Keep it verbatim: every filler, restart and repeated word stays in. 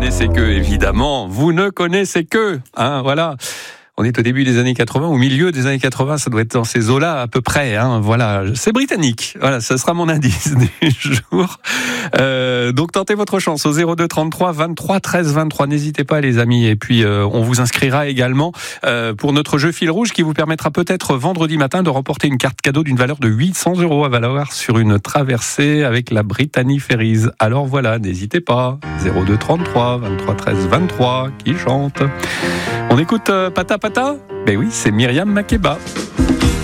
connaissez que, évidemment, vous ne connaissez que, hein, voilà. On est au début des années quatre-vingts, au milieu des années quatre-vingts, ça doit être dans ces eaux-là à peu près. Hein, voilà, c'est britannique. Voilà, ça sera mon indice du jour. Euh, donc tentez votre chance au zéro deux trente-trois vingt-trois treize vingt-trois. N'hésitez pas, les amis. Et puis euh, on vous inscrira également euh, pour notre jeu fil rouge qui vous permettra peut-être vendredi matin de remporter une carte cadeau d'une valeur de huit cents euros à valoir sur une traversée avec la Brittany Ferries. Alors voilà, n'hésitez pas. zéro deux trente-trois vingt-trois treize vingt-trois qui chante. On écoute euh, Pata Pata ? Ben oui, c'est Myriam Makeba.